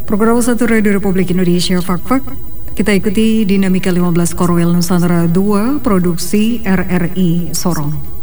Program 1 Radio Republik Indonesia Fak-Fak. Kita ikuti dinamika 15 Korwil Nusantara 2 Produksi RRI Sorong.